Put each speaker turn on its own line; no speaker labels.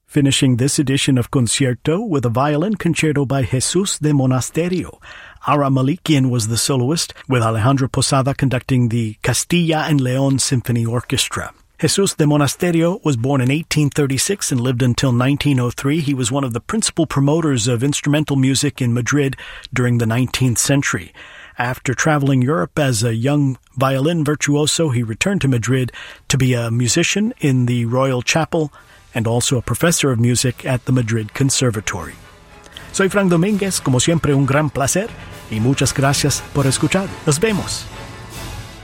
Finishing this edition of Concierto with a violin concerto by Jesus de Monasterio. Ara Malikian was the soloist, with Alejandro Posada conducting the Castilla and León Symphony Orchestra. Jesus de Monasterio was born in 1836 and lived until 1903. He was one of the principal promoters of instrumental music in Madrid during the 19th century. After traveling Europe as a young violin virtuoso, he returned to Madrid to be a musician in the Royal Chapel and also a professor of music at the Madrid Conservatory. Soy Frank Domínguez, como siempre un gran placer y muchas gracias por escuchar. Nos vemos.